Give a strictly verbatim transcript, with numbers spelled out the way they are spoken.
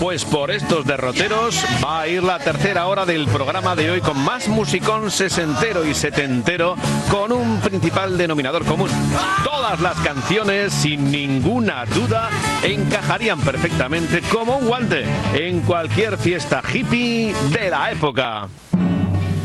Pues por estos derroteros va a ir la tercera hora del programa de hoy con más musicón sesentero y setentero, con un principal denominador común. Todas las canciones, sin ninguna duda, encajarían perfectamente como un guante en cualquier fiesta hippie de la época.